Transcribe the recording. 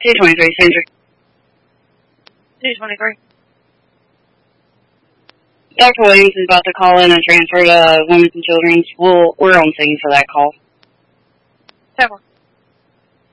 223, Sandra. 223. Dr. Williams is about to call in and transfer to Women's and Children's. We're on scene for that call. 10-4.